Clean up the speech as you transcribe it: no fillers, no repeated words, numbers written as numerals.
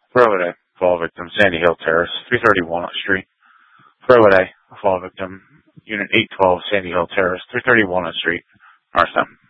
Friday, fall victim, Sandy Hill Terrace, 330 Walnut Street. Friday, fall victim, Unit 812, Sandy Hill Terrace, 330 Walnut Street, Norristown.